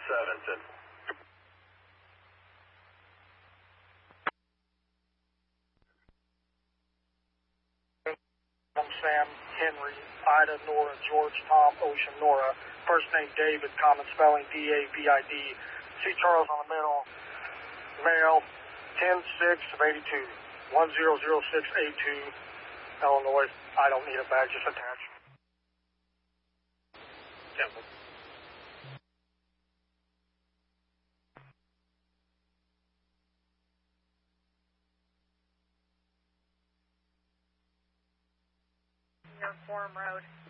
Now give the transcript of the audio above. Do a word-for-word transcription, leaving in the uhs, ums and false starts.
seven, ten. Sam, Henry, Ida, Nora, George, Tom, Ocean, Nora. First name David, common spelling D A V I D. C. Charles on the middle. Male, ten six of eighty-two. one zero zero six eight two. Illinois. I don't need a badge, just attached. Temple. Uniform Road.